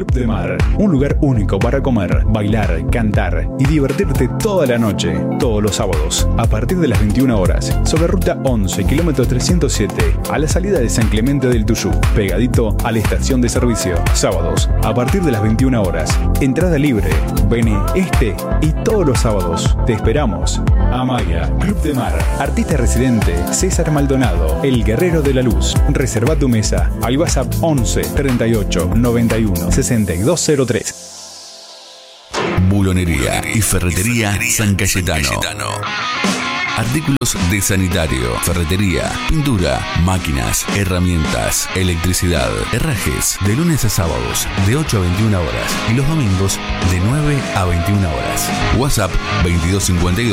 Club de Mar. Un lugar único para comer, bailar, cantar y divertirte toda la noche. Todos los sábados, a partir de las 21 horas, sobre ruta 11, kilómetro 307, a la salida de San Clemente del Tuyú, pegadito a la estación de servicio. Sábados, a partir de las 21 horas, entrada libre. Vení este y todos los sábados. Te esperamos. Amaya, Club de Mar. Artista residente, César Maldonado, el guerrero de la luz. Reserva tu mesa al WhatsApp 11 38 91 6203. Bulonería y ferretería San Cayetano. Artículos de sanitario, ferretería, pintura, máquinas, herramientas, electricidad, herrajes, de lunes a sábados, de 8 a 21 horas y los domingos de 9 a 21 horas. WhatsApp 2252